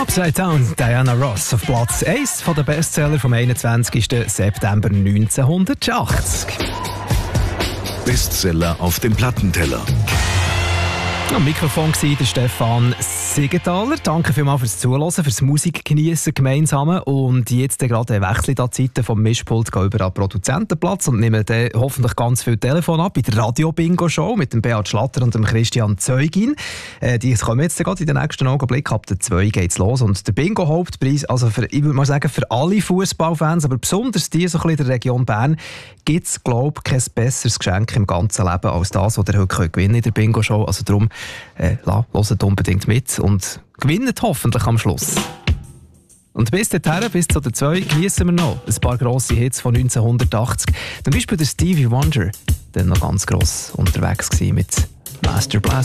Upside Down, Diana Ross auf Platz 1 von den Bestseller vom 21. September 1980. Bestseller auf dem Plattenteller. Am Mikrofon war der Stefan Siegenthaler. Danke vielmals fürs Zuhören, fürs Musikgeniessen gemeinsam. Und jetzt gerade wechsle ich die Zeiten vom Mischpult über an den Produzentenplatz und nehme dann hoffentlich ganz viel Telefon ab bei der Radio-Bingo-Show mit dem Beat Schlatter und dem Christian Zeugin. Die kommen jetzt gerade in den nächsten Augenblick. Ab der 2 geht's los. Und der Bingo-Hauptpreis, also ich würde mal sagen, für alle Fußballfans, aber besonders die so ein bisschen in der Region Bern, gibt es, glaube ich, kein besseres Geschenk im ganzen Leben als das, was ihr heute gewinnen in der Bingo-Show. Also darum, hört unbedingt mit und gewinnt hoffentlich am Schluss. Und bis dahin, bis zu der 2, genießen wir noch ein paar grosse Hits von 1980. Zum Beispiel der Stevie Wonder, der noch ganz gross unterwegs war mit Master Blaster.